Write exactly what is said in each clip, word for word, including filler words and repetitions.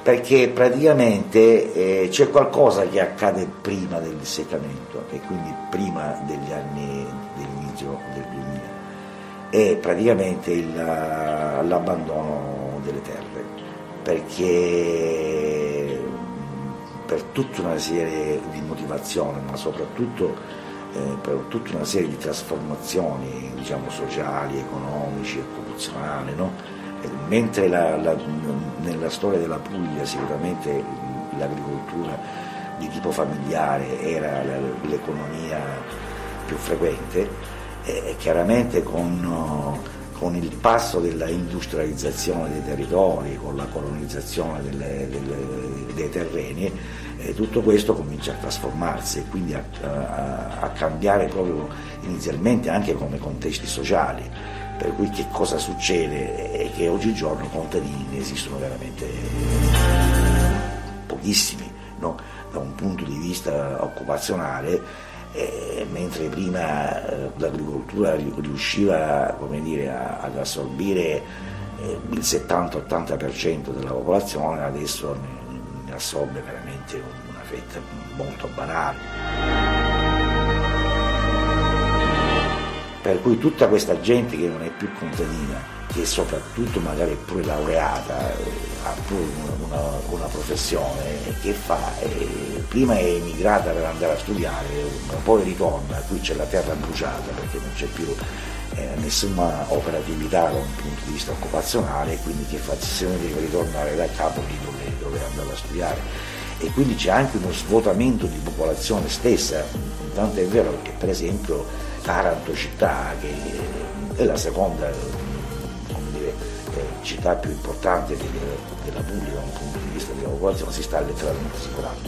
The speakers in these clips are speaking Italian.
perché praticamente eh, c'è qualcosa che accade prima del disseccamento e quindi prima degli anni dell'inizio del duemila, è praticamente il, l'abbandono delle terre, perché per tutta una serie di motivazioni, ma soprattutto eh, per tutta una serie di trasformazioni, diciamo, sociali, economici, occupazionali, no? Mentre la, la, nella storia della Puglia sicuramente l'agricoltura di tipo familiare era l'economia più frequente, eh, chiaramente con, con il passo della industrializzazione dei territori, con la colonizzazione delle, delle, dei terreni, eh, tutto questo comincia a trasformarsi e quindi a, a, a cambiare proprio inizialmente anche come contesti sociali. Per cui che cosa succede? È che oggigiorno contadini ne esistono veramente pochissimi, no? Da un punto di vista occupazionale, eh, mentre prima eh, l'agricoltura riusciva, come dire, a, ad assorbire eh, il settanta ottanta per cento della popolazione, adesso ne, ne assorbe veramente una fetta molto banale. Per cui tutta questa gente che non è più contadina, che soprattutto magari è pure laureata, ha pure una, una, una professione, che fa? E prima è emigrata per andare a studiare, poi ritorna, qui c'è la terra bruciata perché non c'è più eh, nessuna operatività da un punto di vista occupazionale, quindi che fa? Se ne deve ritornare da capo lì dove, dove andava a studiare. E quindi c'è anche uno svuotamento di popolazione stessa, tanto è vero che per esempio Taranto città, che è la seconda, come dire, città più importante della Puglia da un punto di vista della popolazione, si sta letteralmente svuotando.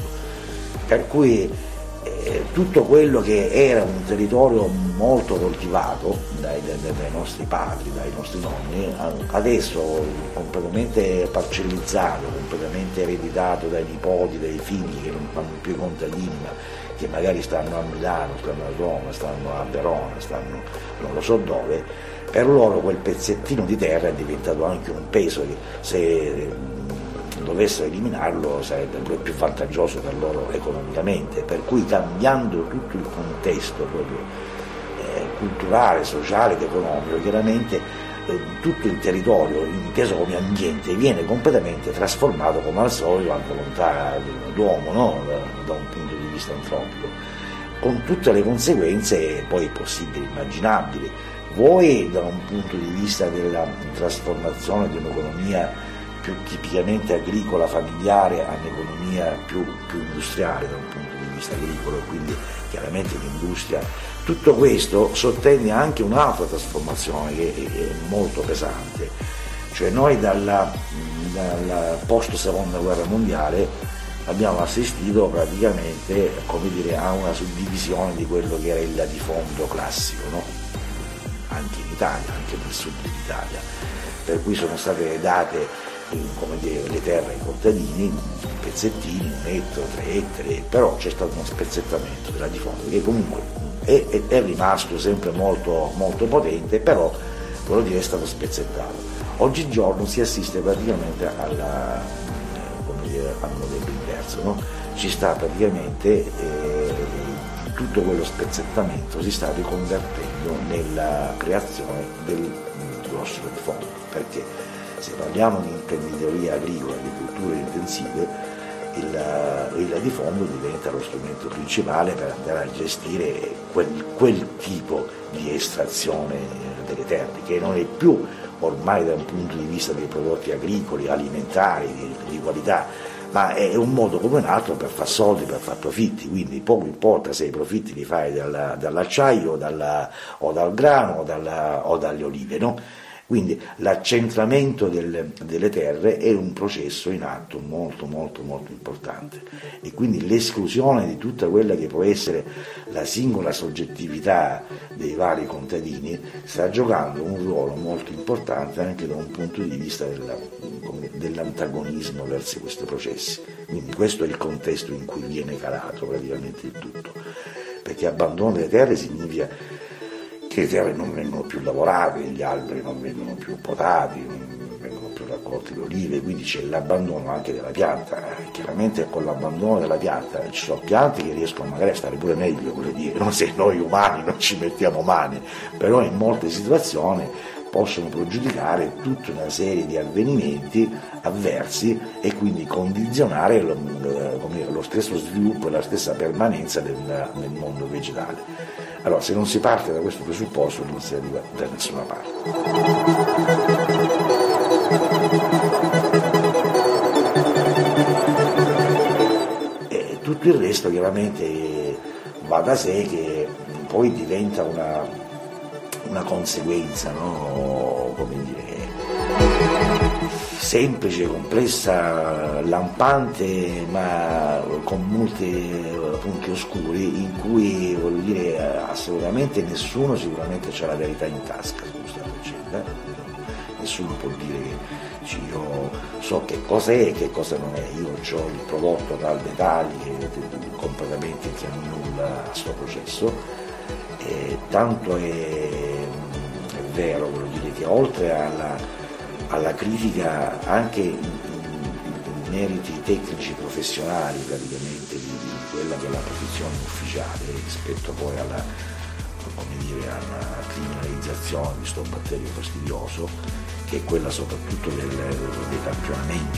Per cui eh, tutto quello che era un territorio molto coltivato dai, dai, dai nostri padri, dai nostri nonni, adesso completamente parcellizzato, completamente ereditato dai nipoti, dai figli che non fanno più i contadini, ma che magari stanno a Milano, stanno a Roma, stanno a Verona, stanno non lo so dove, per loro quel pezzettino di terra è diventato anche un peso che se dovessero eliminarlo sarebbe più vantaggioso per loro economicamente, per cui cambiando tutto il contesto proprio eh, culturale, sociale ed economico, chiaramente eh, tutto il territorio inteso come ambiente viene completamente trasformato come al solito alla volontà dell'uomo, no? da, da un punto di vista antropico, con tutte le conseguenze poi possibili, immaginabili, vuoi da un punto di vista della trasformazione di un'economia più tipicamente agricola, familiare, a un'economia più, più industriale da un punto di vista agricolo, quindi chiaramente l'industria. Tutto questo sottende anche un'altra trasformazione che è molto pesante, cioè noi dalla, dalla post seconda guerra mondiale abbiamo assistito praticamente, come dire, a una suddivisione di quello che era il latifondo classico, no? Anche in Italia, anche nel sud d'Italia, per cui sono state date, come dire, le terre ai contadini, pezzettini, un ettaro, tre ettari, però c'è stato uno spezzettamento del latifondo che comunque è, è, è rimasto sempre molto, molto potente, però voglio dire è stato spezzettato. Oggigiorno si assiste praticamente alla, come dire, al modello inverso, no? Ci sta praticamente eh, tutto quello spezzettamento si sta riconvertendo nella creazione del grosso latifondo, perché se parliamo di imprenditoria agricola, di culture intensive, il, il latifondo diventa lo strumento principale per andare a gestire quel, quel tipo di estrazione delle terre, che non è più ormai da un punto di vista dei prodotti agricoli, alimentari, di, di qualità, ma è un modo come un altro per far soldi, per far profitti, quindi poco importa se i profitti li fai dalla, dall'acciaio o, dalla, o dal grano o, dalla, o dalle olive, no? Quindi l'accentramento del, delle terre è un processo in atto molto molto molto importante e quindi l'esclusione di tutta quella che può essere la singola soggettività dei vari contadini sta giocando un ruolo molto importante anche da un punto di vista della, dell'antagonismo verso questi processi. Quindi questo è il contesto in cui viene calato praticamente il tutto, perché abbandono delle terre significa che le terre non vengono più lavorate, gli alberi non vengono più potati, non vengono più raccolti colti le olive, quindi c'è l'abbandono anche della pianta. Chiaramente con l'abbandono della pianta ci sono piante che riescono magari a stare pure meglio, vuol dire, non se noi umani non ci mettiamo mani, però in molte situazioni possono pregiudicare tutta una serie di avvenimenti avversi e quindi condizionare lo, lo stesso sviluppo e la stessa permanenza del, del mondo vegetale. Allora, se non si parte da questo presupposto non si arriva da nessuna parte. E tutto il resto chiaramente va da sé che poi diventa una una conseguenza, no? Come dire, semplice, complessa, lampante, ma con molti punti oscuri in cui, voglio dire, assolutamente nessuno sicuramente c'ha la verità in tasca su questa faccenda. Nessuno può dire che io so che cosa è e che cosa non è, io ho il prodotto dal dettaglio che completamente che nulla a questo processo. E tanto è, è vero, voglio dire, che oltre alla, alla critica anche in, in, in meriti tecnici professionali praticamente di, di quella che è la professione ufficiale rispetto poi alla, come dire, alla criminalizzazione di questo batterio fastidioso, che è quella soprattutto del, dei campionamenti,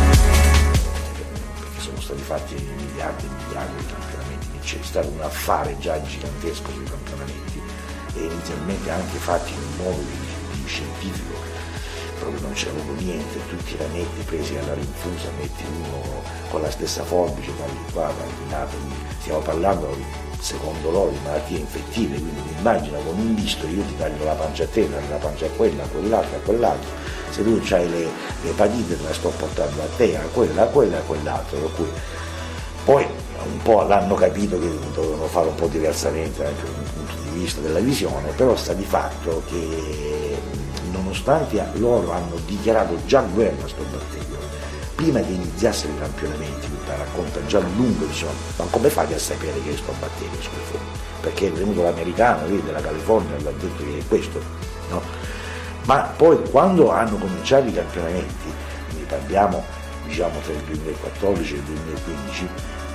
perché sono stati fatti miliardi e miliardi di campionamenti. C'è stato un affare già gigantesco sui campionamenti e inizialmente anche fatti in un modo di, di scientifico, proprio non c'era proprio niente, tutti i rametti presi alla rinfusa, metti uno con la stessa forbice, tagli qua, tagli là, stiamo parlando secondo loro di malattie infettive, quindi mi immagino con un bisturi io ti taglio la pancia a te, la pancia a quella, a quell'altro, a quell'altro, se tu hai le, le epatite te la sto portando a te, a quella, a quella e a quell'altro, per cui poi un po' l'hanno capito che dovevano fare un po' diversamente anche dal punto di vista della visione, però sta di fatto che nonostante loro hanno dichiarato già guerra a questo batterio, prima che iniziassero i campionamenti, la racconta già a lungo, dicevano, ma come fate a sapere che è questo batterio, scusa? Perché è venuto l'americano lì della California e l'ha detto che è questo, no? Ma poi quando hanno cominciato i campionamenti, quindi parliamo diciamo tra il duemilaquattordici e il duemilaquindici,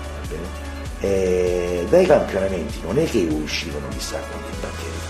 e dai campionamenti non è che uscivano chissà quanti batteri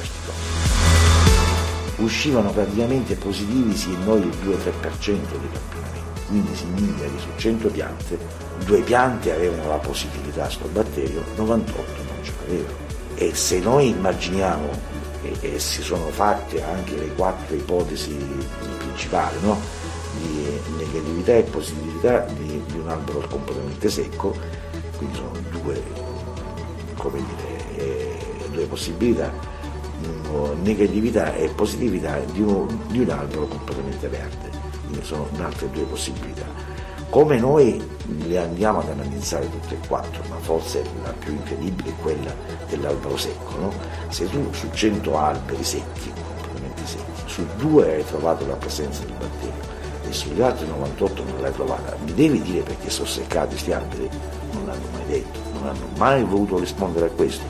fastidiosi, uscivano praticamente positivi sì noi il due tre per cento dei campionamenti, quindi significa che su cento piante due piante avevano la positività a sto batterio, novantotto non ce l'avevano. E se noi immaginiamo, e, e si sono fatte anche le quattro ipotesi principali, no? Di negatività e positività di, di un albero completamente secco, quindi sono due, come dire, eh, due possibilità, negatività e positività di, uno, di un albero completamente verde, quindi sono altre due possibilità. Come noi le andiamo ad analizzare tutte e quattro, ma forse la più incredibile è quella dell'albero secco, no? Se tu su cento alberi secchi, completamente secchi, su due hai trovato la presenza di batterio e sugli altri novantotto non l'hai trovata, mi devi dire perché sono seccati questi alberi? Non l'hanno mai detto, non hanno mai voluto rispondere a questo.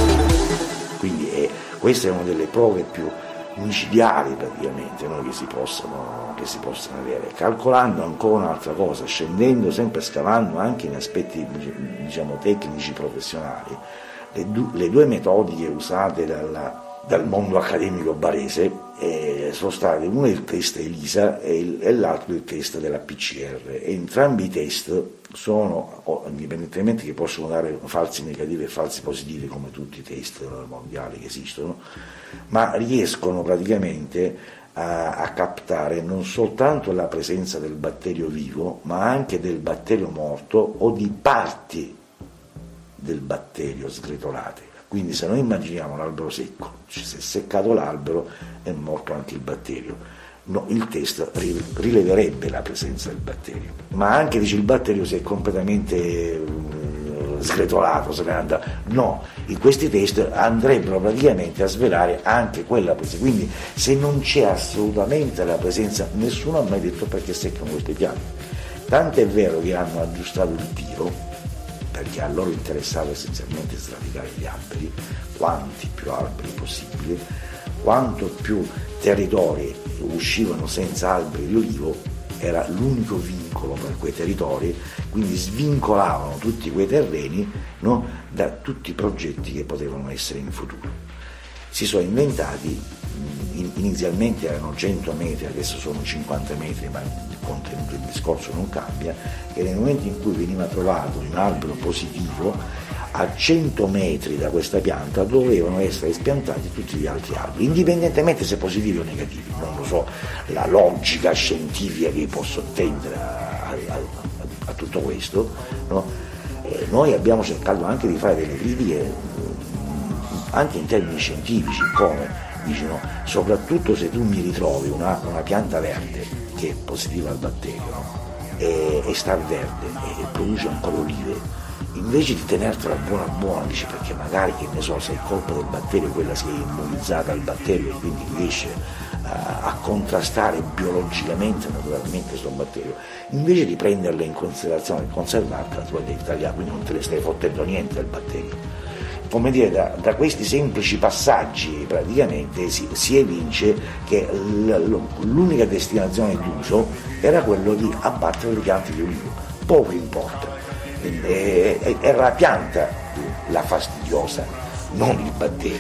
Quindi eh, questa è una delle prove più micidiali praticamente, no, che si possano, che si possano avere, calcolando ancora un'altra cosa, scendendo sempre, scavando anche in aspetti diciamo tecnici professionali, le, du- le due metodiche usate dalla, dal mondo accademico barese eh, sono state uno il test ELISA e, il, e l'altro il test della P C R, e entrambi i test sono, indipendentemente che possono dare falsi negativi e falsi positivi come tutti i test mondiali che esistono, ma riescono praticamente a, a captare non soltanto la presenza del batterio vivo, ma anche del batterio morto o di parti del batterio sgretolate. Quindi se noi immaginiamo l'albero secco, si è seccato l'albero, è morto anche il batterio. No, il test rileverebbe la presenza del batterio, ma anche dice il batterio si è completamente uh, sgretolato, se ne anda. No, in questi test andrebbero praticamente a svelare anche quella presenza. Quindi se non c'è assolutamente la presenza, nessuno ha mai detto perché seccano queste piante. Tanto è vero che hanno aggiustato il tiro, perché a loro interessava essenzialmente sradicare gli alberi, quanti più alberi possibili, quanto più territori uscivano senza alberi di olivo, era l'unico vincolo per quei territori, quindi svincolavano tutti quei terreni, no, da tutti i progetti che potevano essere in futuro. Si sono inventati, inizialmente erano cento metri, adesso sono cinquanta metri, ma il contenuto del discorso non cambia, che nel momento in cui veniva trovato un albero positivo, a cento metri da questa pianta dovevano essere spiantati tutti gli altri alberi, indipendentemente se positivi o negativi. Non lo so, la logica scientifica che posso tendere a, a, a, a tutto questo, no? Eh, noi abbiamo cercato anche di fare delle critiche anche in termini scientifici, come dicono, soprattutto se tu mi ritrovi una, una pianta verde che è positiva al batterio, no? e, e sta verde e produce ancora olive, invece di tenertela buona buona, dice, perché magari, che ne so, se il colpo del batterio quella si è immunizzata al batterio e quindi riesce a, a contrastare biologicamente, naturalmente, questo batterio, invece di prenderla in considerazione e conservarla, tu la devi tagliare, quindi non te ne stai fottendo niente del batterio. Come dire, da, da questi semplici passaggi praticamente si, si evince che l'unica destinazione d'uso era quello di abbattere le piante di ulivo, poco importa. Era la pianta la fastidiosa, non il batterio.